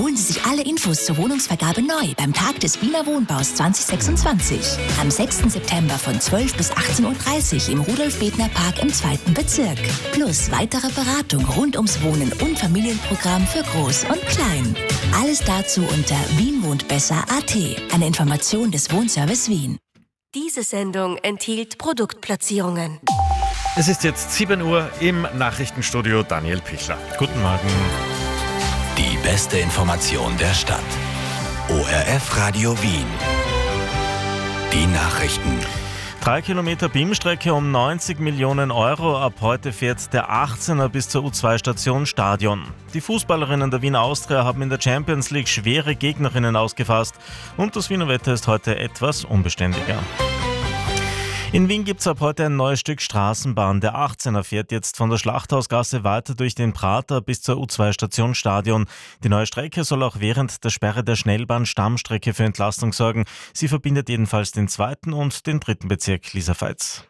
Holen Sie sich alle Infos zur Wohnungsvergabe neu beim Tag des Wiener Wohnbaus 2026. Am 6. September von 12 bis 18.30 Uhr im Rudolf-Bethner-Park im 2. Bezirk. Plus weitere Beratung rund ums Wohnen und Familienprogramm für Groß und Klein. Alles dazu unter wienwohntbesser.at. Eine Information des Wohnservice Wien. Diese Sendung enthielt Produktplatzierungen. Es ist jetzt 7 Uhr im Nachrichtenstudio Daniel Pichler. Guten Morgen. Die beste Information der Stadt. ORF Radio Wien. Die Nachrichten. 3 Kilometer BIM-Strecke um 90 Millionen Euro. Ab heute fährt der 18er bis zur U2-Station Stadion. Die Fußballerinnen der Wiener Austria haben in der Champions League schwere Gegnerinnen ausgefasst. Und das Wiener Wetter ist heute etwas unbeständiger. In Wien gibt es ab heute ein neues Stück Straßenbahn. Der 18er fährt jetzt von der Schlachthausgasse weiter durch den Prater bis zur U2-Station Stadion. Die neue Strecke soll auch während der Sperre der Schnellbahn-Stammstrecke für Entlastung sorgen. Sie verbindet jedenfalls den 2. und den 3. Bezirk. Lisa Veitz.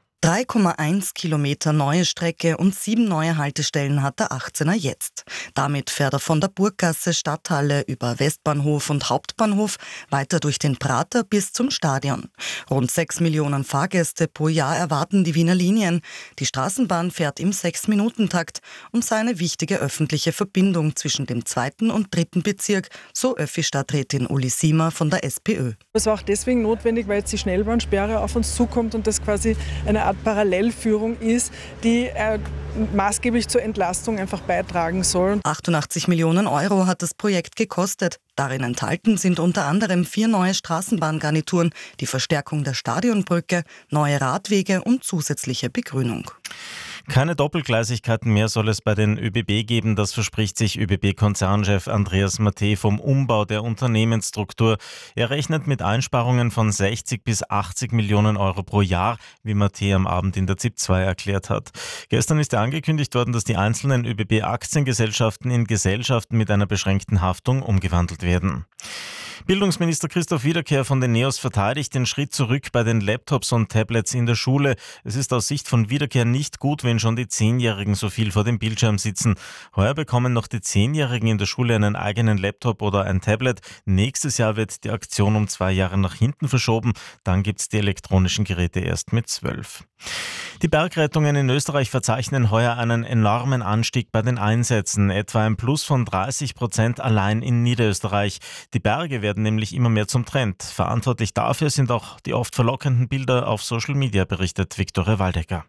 3,1 Kilometer neue Strecke und 7 neue Haltestellen hat der 18er jetzt. Damit fährt er von der Burggasse, Stadthalle über Westbahnhof und Hauptbahnhof weiter durch den Prater bis zum Stadion. Rund 6 Millionen Fahrgäste pro Jahr erwarten die Wiener Linien. Die Straßenbahn fährt im 6-Minuten-Takt und sei eine wichtige öffentliche Verbindung zwischen dem 2. und 3. Bezirk, so Öffi-Stadträtin Uli Siemer von der SPÖ. Es war auch deswegen notwendig, weil jetzt die Schnellbahnsperre auf uns zukommt und das quasi eine Art Parallelführung ist, die maßgeblich zur Entlastung einfach beitragen soll. 88 Millionen Euro hat das Projekt gekostet. Darin enthalten sind unter anderem 4 neue Straßenbahngarnituren, die Verstärkung der Stadionbrücke, neue Radwege und zusätzliche Begrünung. Keine Doppelgleisigkeiten mehr soll es bei den ÖBB geben, das verspricht sich ÖBB-Konzernchef Andreas Mattei vom Umbau der Unternehmensstruktur. Er rechnet mit Einsparungen von 60 bis 80 Millionen Euro pro Jahr, wie Mattei am Abend in der ZIP 2 erklärt hat. Gestern ist angekündigt worden, dass die einzelnen ÖBB-Aktiengesellschaften in Gesellschaften mit einer beschränkten Haftung umgewandelt werden. Bildungsminister Christoph Wiederkehr von den NEOS verteidigt den Schritt zurück bei den Laptops und Tablets in der Schule. Es ist aus Sicht von Wiederkehr nicht gut, wenn schon die 10-Jährigen so viel vor dem Bildschirm sitzen. Heuer bekommen noch die 10-Jährigen in der Schule einen eigenen Laptop oder ein Tablet. Nächstes Jahr wird die Aktion um 2 Jahre nach hinten verschoben. Dann gibt es die elektronischen Geräte erst mit 12. Die Bergrettungen in Österreich verzeichnen heuer einen enormen Anstieg bei den Einsätzen, etwa ein Plus von 30% allein in Niederösterreich. Die Berge werden nämlich immer mehr zum Trend. Verantwortlich dafür sind auch die oft verlockenden Bilder auf Social Media, berichtet Viktoria Waldecker.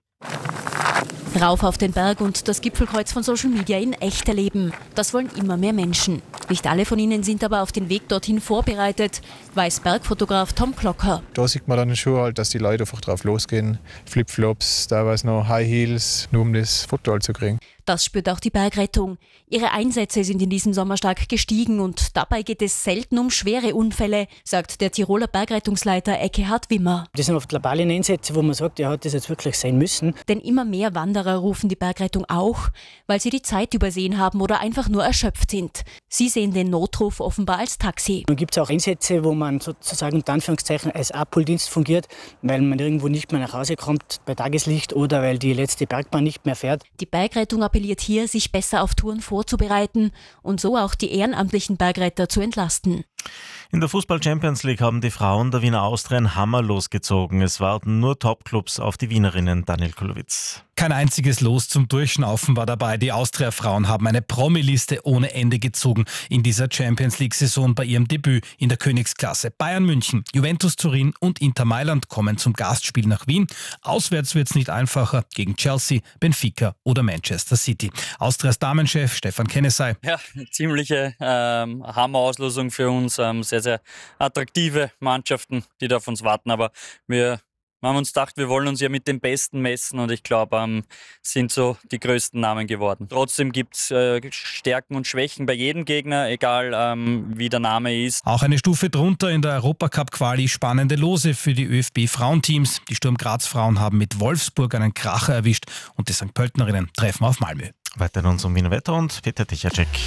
Rauf auf den Berg und das Gipfelkreuz von Social Media in echt erleben. Das wollen immer mehr Menschen. Nicht alle von ihnen sind aber auf den Weg dorthin vorbereitet, weiß Bergfotograf Tom Klocker. Da sieht man dann schon halt, dass die Leute einfach drauf losgehen. Flipflops, teilweise noch High Heels, nur um das Foto halt zu kriegen. Das spürt auch die Bergrettung. Ihre Einsätze sind in diesem Sommer stark gestiegen und dabei geht es selten um schwere Unfälle, sagt der Tiroler Bergrettungsleiter Eckehard Wimmer. Das sind oft globale Einsätze, wo man sagt, ja, hat das jetzt wirklich sein müssen. Denn immer mehr Wanderer rufen die Bergrettung auch, weil sie die Zeit übersehen haben oder einfach nur erschöpft sind. Sie sehen den Notruf offenbar als Taxi. Dann gibt es auch Einsätze, wo man sozusagen unter Anführungszeichen als Abholdienst fungiert, weil man irgendwo nicht mehr nach Hause kommt bei Tageslicht oder weil die letzte Bergbahn nicht mehr fährt. Die Bergrettung appelliert hier, sich besser auf Touren vorzubereiten und so auch die ehrenamtlichen Bergretter zu entlasten. In der Fußball-Champions League haben die Frauen der Wiener Austria einen Hammer losgezogen. Es warten nur Topclubs auf die Wienerinnen. Daniel Kulowitz. Kein einziges Los zum Durchschnaufen war dabei. Die Austria-Frauen haben eine Promi-Liste ohne Ende gezogen in dieser Champions-League-Saison bei ihrem Debüt in der Königsklasse. Bayern München, Juventus Turin und Inter Mailand kommen zum Gastspiel nach Wien. Auswärts wird es nicht einfacher gegen Chelsea, Benfica oder Manchester City. Austrias Damenchef Stefan Kennesey. Ja, eine ziemliche Hammer-Auslosung für uns. Sehr, sehr attraktive Mannschaften, die da auf uns warten. Aber wir haben uns gedacht, wir wollen uns ja mit den Besten messen und ich glaube, sind so die größten Namen geworden. Trotzdem gibt es Stärken und Schwächen bei jedem Gegner, egal wie der Name ist. Auch eine Stufe drunter in der Europacup-Quali spannende Lose für die ÖFB-Frauenteams. Die Sturm Graz-Frauen haben mit Wolfsburg einen Kracher erwischt und die St. Pöltenerinnen treffen auf Malmö. Weiter in unserem Wiener Wetter und Peter Tichacek.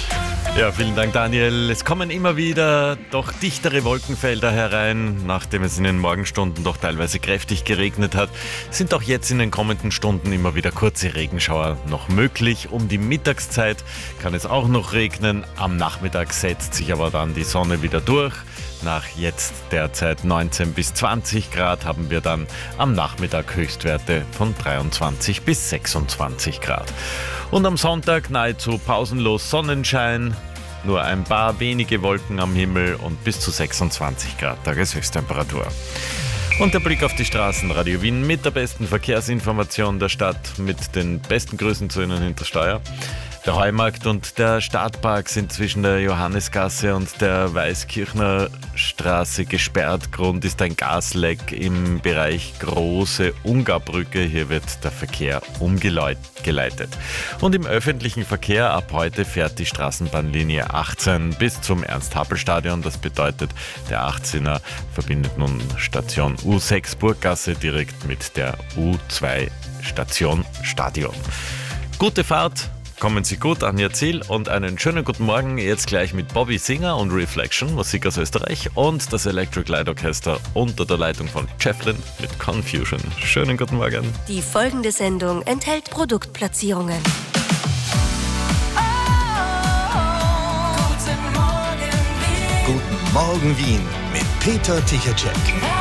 Ja, vielen Dank, Daniel. Es kommen immer wieder doch dichtere Wolkenfelder herein. Nachdem es in den Morgenstunden doch teilweise kräftig geregnet hat, sind auch jetzt in den kommenden Stunden immer wieder kurze Regenschauer noch möglich. Um die Mittagszeit kann es auch noch regnen. Am Nachmittag setzt sich aber dann die Sonne wieder durch. Nach jetzt derzeit 19 bis 20 Grad haben wir dann am Nachmittag Höchstwerte von 23 bis 26 Grad. Und am Sonntag nahezu pausenlos Sonnenschein, nur ein paar wenige Wolken am Himmel und bis zu 26 Grad Tageshöchsttemperatur. Und der Blick auf die Straßen, Radio Wien mit der besten Verkehrsinformation der Stadt, mit den besten Grüßen zu Ihnen hinter Steuer. Der Heumarkt und der Stadtpark sind zwischen der Johannesgasse und der Weißkirchner Straße gesperrt. Grund ist ein Gasleck im Bereich Große Ungarbrücke. Hier wird der Verkehr umgeleitet. Und im öffentlichen Verkehr ab heute fährt die Straßenbahnlinie 18 bis zum Ernst-Happel-Stadion. Das bedeutet, der 18er verbindet nun Station U6 Burggasse direkt mit der U2 Station Stadion. Gute Fahrt! Kommen Sie gut an Ihr Ziel und einen schönen guten Morgen jetzt gleich mit Bobby Singer und Reflection, Musik aus Österreich und das Electric Light Orchester unter der Leitung von Jefflin mit Confusion. Schönen guten Morgen. Die folgende Sendung enthält Produktplatzierungen. Guten Morgen Wien mit Peter Tichatschek.